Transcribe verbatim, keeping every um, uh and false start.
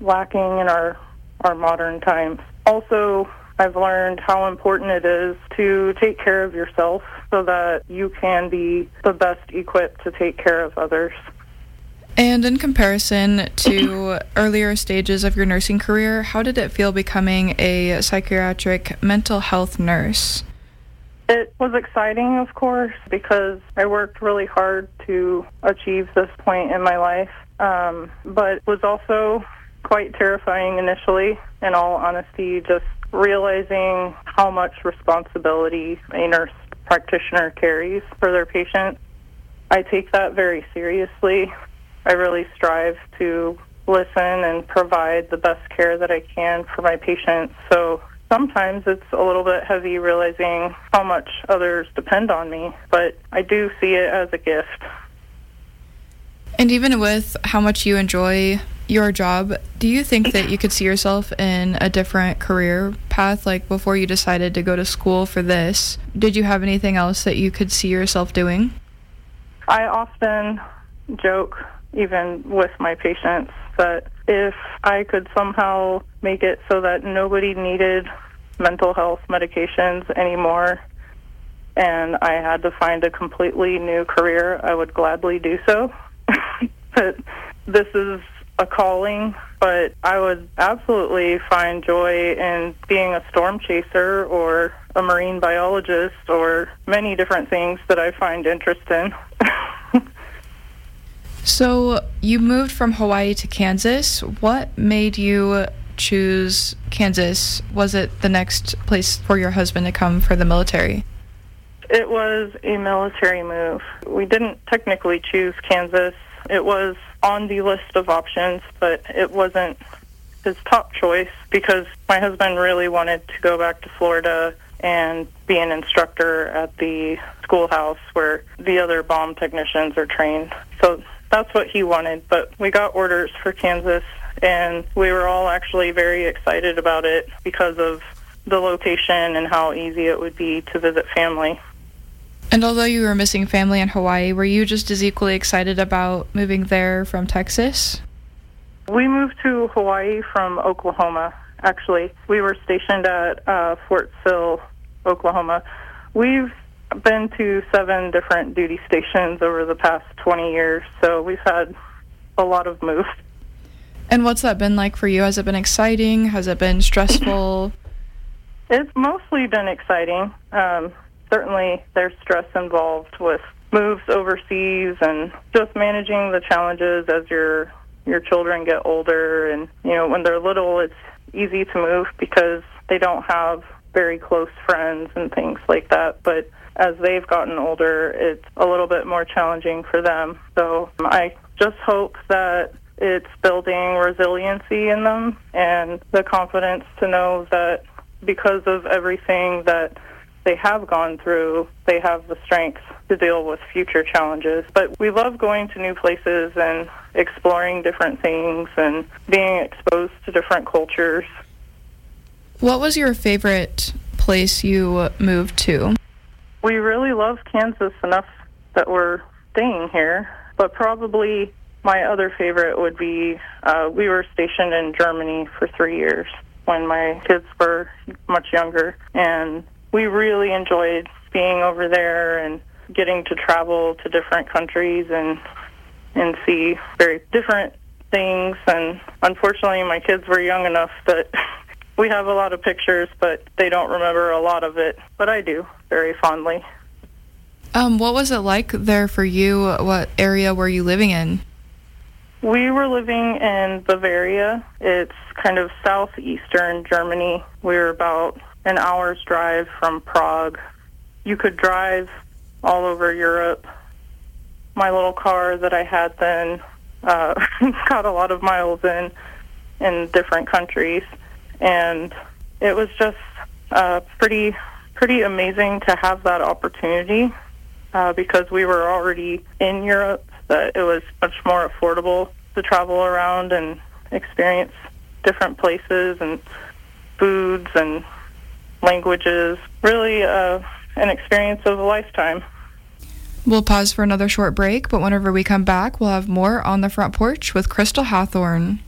lacking in our, our modern times. Also, I've learned how important it is to take care of yourself so that you can be the best equipped to take care of others. And in comparison to earlier stages of your nursing career, how did it feel becoming a psychiatric mental health nurse? It was exciting, of course, because I worked really hard to achieve this point in my life, um, but it was also quite terrifying initially, in all honesty, just realizing how much responsibility a nurse practitioner carries for their patients. I take that very seriously. I really strive to listen and provide the best care that I can for my patients. So sometimes it's a little bit heavy realizing how much others depend on me, but I do see it as a gift. And even with how much you enjoy your job, do you think that you could see yourself in a different career path? Like before you decided to go to school for this, did you have anything else that you could see yourself doing? I often joke, even with my patients, that if I could somehow make it so that nobody needed mental health medications anymore and I had to find a completely new career, I would gladly do so. But this is a calling, but I would absolutely find joy in being a storm chaser or a marine biologist or many different things that I find interest in. So you moved from Hawaii to Kansas. What made you choose Kansas? Was it the next place for your husband to come for the military? It was a military move. We didn't technically choose Kansas. It was on the list of options, but it wasn't his top choice because my husband really wanted to go back to Florida and be an instructor at the schoolhouse where the other bomb technicians are trained. So that's what he wanted, but we got orders for Kansas, and we were all actually very excited about it because of the location and how easy it would be to visit family. And although you were missing family in Hawaii, were you just as equally excited about moving there from Texas? We moved to Hawaii from Oklahoma, actually. We were stationed at uh, Fort Sill, Oklahoma. We've been to seven different duty stations over the past twenty years, so we've had a lot of moves. And what's that been like for you? Has it been exciting? Has it been stressful? It's mostly been exciting. Um, certainly there's stress involved with moves overseas and just managing the challenges as your your children get older. And, you know, when they're little, it's easy to move because they don't have very close friends and things like that. But as they've gotten older, it's a little bit more challenging for them. So I just hope that it's building resiliency in them and the confidence to know that because of everything that they have gone through, they have the strength to deal with future challenges. But we love going to new places and exploring different things and being exposed to different cultures. What was your favorite place you moved to? We really love Kansas enough that we're staying here, but probably my other favorite would be uh, we were stationed in Germany for three years when my kids were much younger, and we really enjoyed being over there and getting to travel to different countries and and see very different things. And unfortunately, my kids were young enough that we have a lot of pictures, but they don't remember a lot of it. But I do, very fondly. Um, what was it like there for you? What area were you living in? We were living in Bavaria. It's kind of southeastern Germany. We were about an hour's drive from Prague. You could drive all over Europe. My little car that I had then uh, got a lot of miles in in different countries. And it was just uh, pretty pretty amazing to have that opportunity uh, because we were already in Europe, that it was much more affordable to travel around and experience different places and foods and languages. Really uh, an experience of a lifetime. We'll pause for another short break, but whenever we come back, we'll have more on the Front Porch with Crystal Hathorn.